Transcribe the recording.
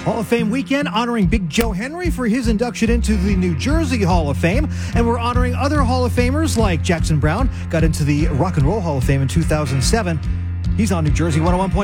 Hall of Fame weekend honoring Big Joe Henry for his induction into the New Jersey Hall of Fame. And we're honoring other Hall of Famers like Jackson Browne, got into the Rock and Roll Hall of Fame in 2007. He's on New Jersey 101.5.